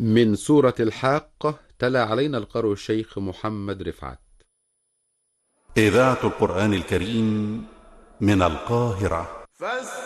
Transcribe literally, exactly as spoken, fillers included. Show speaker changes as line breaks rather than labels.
من سورة الحاقة، تلا علينا القارئ الشيخ محمد رفعت.
إذاعة القرآن الكريم من القاهرة.